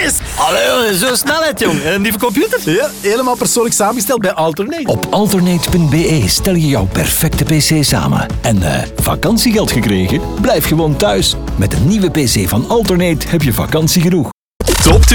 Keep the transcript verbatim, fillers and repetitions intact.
Yes! Allee, zo snelheid, jong. En die computer? Ja, helemaal persoonlijk samengesteld bij Alternate. Op alternate punt b e stel je jouw perfecte pc samen. En eh, vakantiegeld gekregen? Blijf gewoon thuis. Met een nieuwe pc van Alternate heb je vakantie genoeg. Top